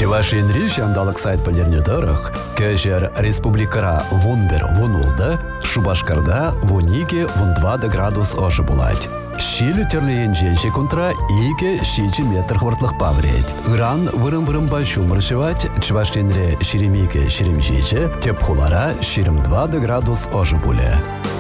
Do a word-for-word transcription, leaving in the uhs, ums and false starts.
Чувашиянри жандалык сайт панернедырых, көжер республикара вунбер вунулды, Шубашкарда вуниге вундвада градус ожы булать. Шилю терлейен женщи контра иге шичи метр хвартлых павреть. Гран вырым-вырым бачумыр шивать, Чувашиянре ширемиге ширемжичи, тепхулара ширим двада градус ожы буле.